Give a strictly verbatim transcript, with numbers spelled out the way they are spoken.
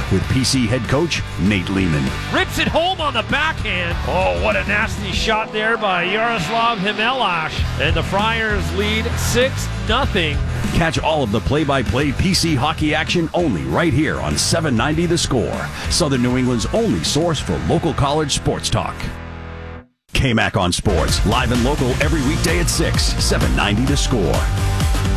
with P C head coach Nate Lehman. Rips it home on the backhand. Oh, what a nasty shot there by Yaroslav Himelash. And the Friars lead six nothing. Catch all of the play-by-play P C hockey action only right here on seven ninety The Score, Southern New England's only source for local college sports talk. K-Mac on Sports, live and local every weekday at six, seven ninety The Score.